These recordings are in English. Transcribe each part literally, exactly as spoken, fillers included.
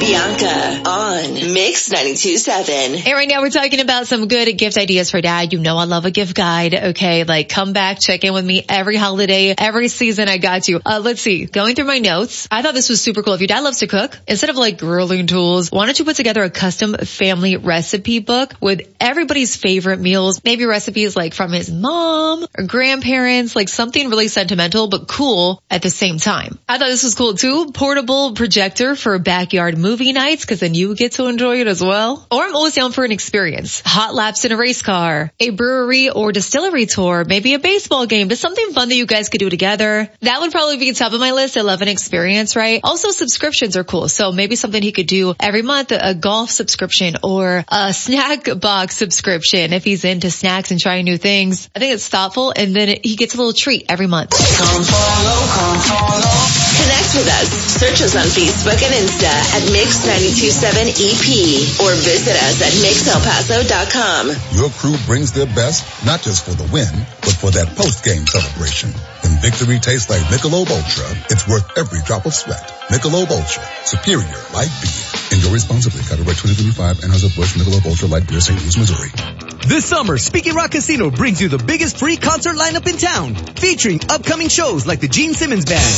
Bianca on Mix ninety-two point seven. And right now we're talking about some good gift ideas for dad. You know I love a gift guide. Okay, like come back, check in with me every holiday, every season. I got you. Uh, let's see. Going through my notes, I thought this was super cool. If your dad loves to cook, instead of like grilling tools, why don't you put together a custom family recipe book with everybody's favorite meals? Maybe recipes like from his mom or grandparents, like something really sentimental but cool at the same time. I thought this was cool too. Portable projector for backyard movie nights, because then you get to enjoy it as well. Or I'm always down for an experience. Hot laps in a race car, a brewery or distillery tour, maybe a baseball game, just something fun that you guys could do together. That would probably be top of my list. I love an experience, right? Also subscriptions are cool. So maybe something he could do every month, a golf subscription or a snack box subscription if he's into snacks and trying new things. I think it's thoughtful, and then it, he gets a little treat every month. Come follow, come follow. Connect with us. Search us on Facebook and Insta at Mix ninety-two point seven E P or visit us at mix el paso dot com. Your crew brings their best, not just for the win, but for that post-game celebration. When victory tastes like Michelob Ultra, it's worth every drop of sweat. Michelob Ultra, superior light beer. Enjoy responsibly. Copyright twenty twenty-five, Anheuser-Busch Michelob Ultra Light Beer, Saint Louis, Missouri. This summer, Speaking Rock Casino brings you the biggest free concert lineup in town, featuring upcoming shows like the Gene Simmons Band,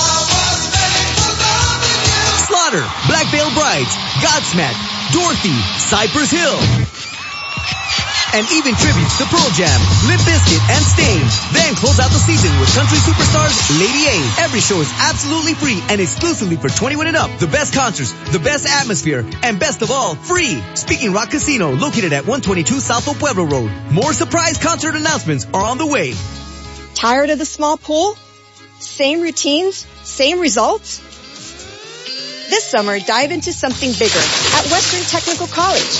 Slaughter, Black Veil Brides, Godsmack, Dorothy, Cypress Hill, and even tributes to Pearl Jam, Limp Bizkit, and Stain. Then close out the season with country superstars Lady A. Every show is absolutely free and exclusively for twenty-one and up. The best concerts, the best atmosphere, and best of all, free. Speaking Rock Casino, located at one twenty-two South of Pueblo Road. More surprise concert announcements are on the way. Tired of the small pool? Same routines? Same results? This summer, dive into something bigger at Western Technical College.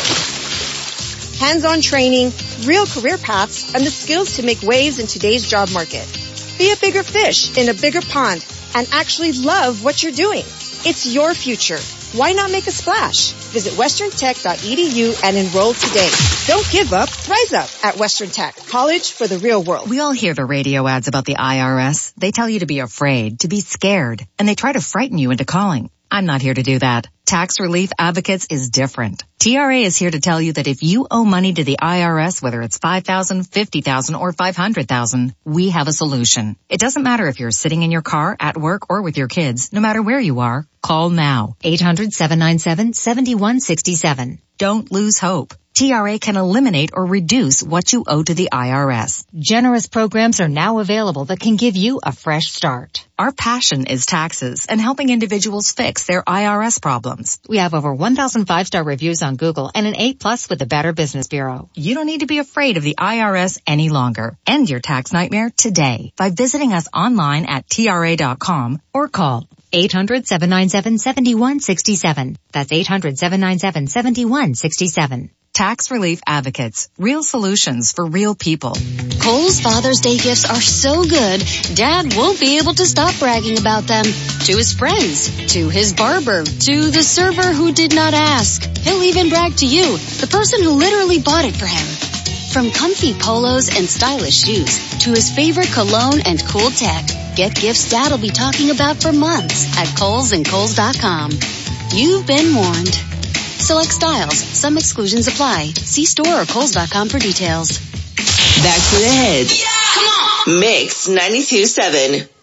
Hands-on training, real career paths, and the skills to make waves in today's job market. Be a bigger fish in a bigger pond and actually love what you're doing. It's your future. Why not make a splash? Visit western tech dot e d u and enroll today. Don't give up, rise up at Western Tech, college for the real world. We all hear the radio ads about the I R S. They tell you to be afraid, to be scared, and they try to frighten you into calling. I'm not here to do that. Tax Relief Advocates is different. T R A is here to tell you that if you owe money to the I R S, whether it's five thousand dollars, fifty thousand dollars, or five hundred thousand dollars, we have a solution. It doesn't matter if you're sitting in your car, at work, or with your kids. No matter where you are, call now. eight hundred, seven nine seven, seven one six seven. Don't lose hope. T R A can eliminate or reduce what you owe to the I R S. Generous programs are now available that can give you a fresh start. Our passion is taxes and helping individuals fix their I R S problems. We have over one thousand five-star reviews on Google and an A plus with the Better Business Bureau. You don't need to be afraid of the I R S any longer. End your tax nightmare today by visiting us online at T R A dot com or call eight hundred, seven nine seven, seven one six seven. That's eight hundred, seven nine seven, seven one six seven. Tax Relief Advocates. Real solutions for real people. Kohl's Father's Day gifts are so good, Dad won't be able to stop bragging about them. To his friends, to his barber, to the server who did not ask. He'll even brag to you, the person who literally bought it for him. From comfy polos and stylish shoes to his favorite cologne and cool tech, get gifts Dad'll be talking about for months at Kohl's and Kohl's dot com. You've been warned. Select styles. Some exclusions apply. See store or Kohl's dot com for details. Back to the hits. Yeah! Come on! Mix ninety-two point seven.